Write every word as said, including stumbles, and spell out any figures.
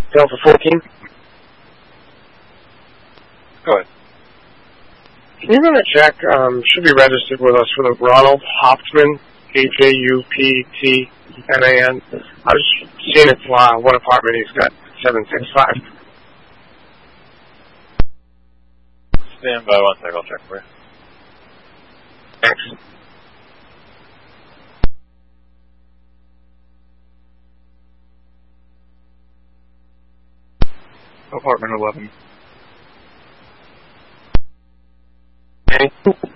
Delta fourteen. Go ahead. Can you run a check? Um, should be registered with us for the Ronald Hauptman, H A U P T M A N. I was seeing it for uh, one apartment he's got, seven six five. Stand by one second, I'll check for you. Thanks. Apartment eleven. Okay.